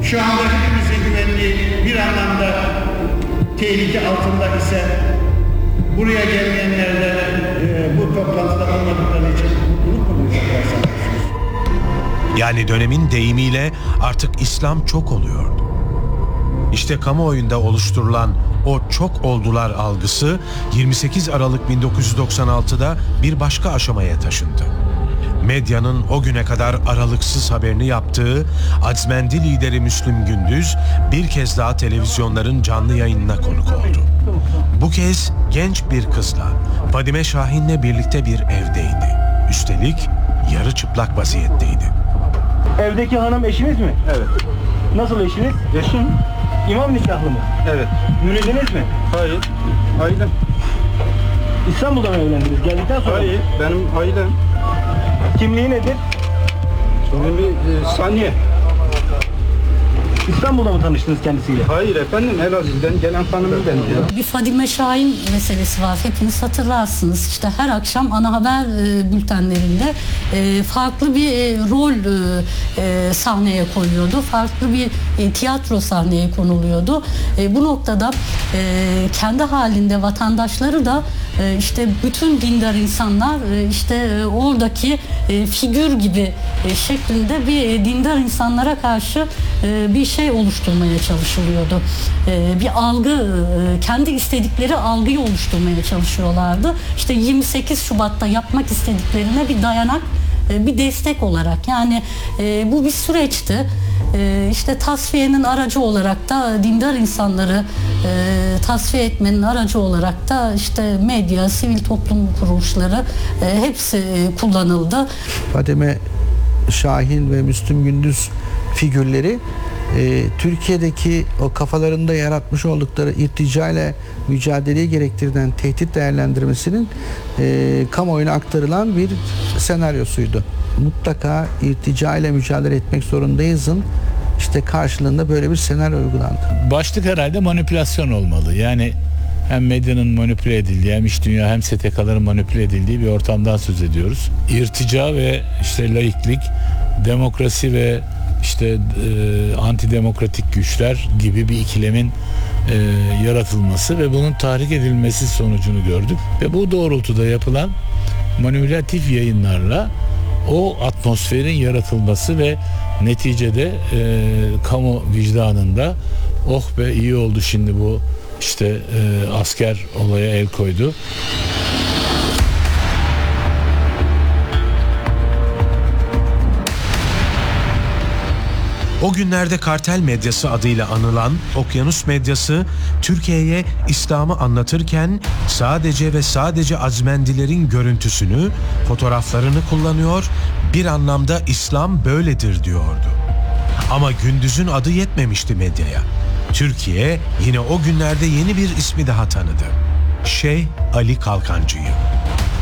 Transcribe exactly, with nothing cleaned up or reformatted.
şu anda hepimizin güvenliği bir anlamda tehlike altında ise buraya gelmeyenler de e, bu toplantıda olmadıkları için mutluluk mu duyacaklar sanıyorsunuz? Yani dönemin deyimiyle artık İslam çok oluyordu. İşte kamuoyunda oluşturulan o çok oldular algısı yirmi sekiz Aralık bin dokuz yüz doksan altıda bir başka aşamaya taşındı. Medyanın o güne kadar aralıksız haberini yaptığı Azmendi lideri Müslüm Gündüz bir kez daha televizyonların canlı yayınına konuk oldu. Bu kez genç bir kızla, Fadime Şahin'le birlikte bir evdeydi. Üstelik yarı çıplak vaziyetteydi. Evdeki hanım eşiniz mi? Evet. Nasıl eşiniz? Eşim? İmam nikahlı mı? Evet. Müridiniz mi? Hayır. Ailem. İstanbul'da mı evlendiniz? Geldikten sonra? Hayır. Benim ailem. Kimliği nedir? Şimdi bir e, saniye. İstanbul'da mı tanıştınız kendisiyle? Hayır efendim. Elazığ'dan gelen hanımım benim. Bir Fadime Şahin meselesi var. Hepiniz hatırlarsınız. İşte her akşam ana haber e, bültenlerinde e, farklı bir e, rol e, e, sahneye koyuyordu. Farklı bir e, tiyatro sahneye konuluyordu. E, bu noktada e, kendi halinde vatandaşları da e, işte bütün dindar insanlar e, işte e, oradaki e, figür gibi e, şeklinde bir e, dindar insanlara karşı e, bir şey oluşturmaya çalışılıyordu. E, bir algı, e, kendi istedikleri algıyı oluşturmaya çalışıyorlardı. İşte yirmi sekiz Şubat'ta yapmak istediklerine bir dayanak, e, bir destek olarak. Yani e, bu bir süreçti. E, işte tasfiyenin aracı olarak da dindar insanları e, tasfiye etmenin aracı olarak da işte medya, sivil toplum kuruluşları e, hepsi e, kullanıldı. Fadime Şahin ve Müslüm Gündüz figürleri e, Türkiye'deki o kafalarında yaratmış oldukları irtica ile mücadeleyi gerektiren tehdit değerlendirmesinin e, kamuoyuna aktarılan bir senaryosuydu. Mutlaka irtica ile mücadele etmek zorundayızın işte karşılığında böyle bir senaryo uygulandı. Başlık herhalde manipülasyon olmalı. Yani hem medyanın manipüle edildiği hem iş dünya hem S T K'ların manipüle edildiği bir ortamdan söz ediyoruz. İrtica ve işte laiklik, demokrasi ve işte e, antidemokratik güçler gibi bir ikilemin e, yaratılması ve bunun tahrik edilmesi sonucunu gördük. Ve bu doğrultuda yapılan manipülatif yayınlarla o atmosferin yaratılması ve neticede e, kamu vicdanında oh be iyi oldu şimdi bu işte e, asker olaya el koydu. O günlerde kartel medyası adıyla anılan Okyanus medyası Türkiye'ye İslam'ı anlatırken sadece ve sadece Azmendilerin görüntüsünü, fotoğraflarını kullanıyor, bir anlamda İslam böyledir diyordu. Ama Gündüz'ün adı yetmemişti medyaya. Türkiye yine o günlerde yeni bir ismi daha tanıdı. Şeyh Ali Kalkancı'yı.